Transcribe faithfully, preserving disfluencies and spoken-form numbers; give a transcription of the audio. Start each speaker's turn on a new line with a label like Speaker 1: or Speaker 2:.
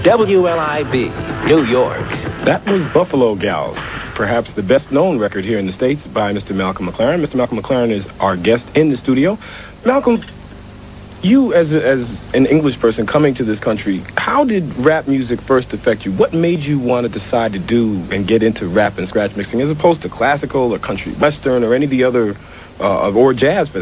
Speaker 1: W L I B, New York.
Speaker 2: That was Buffalo Gals, perhaps the best-known record here in the States by Mister Malcolm McLaren. Mister Malcolm McLaren is our guest in the studio. Malcolm, you as, a, as an English person coming to this country, how did rap music first affect you? What made you want to decide to do and get into rap and scratch mixing as opposed to classical or country western or any of the other, uh, or jazz for that?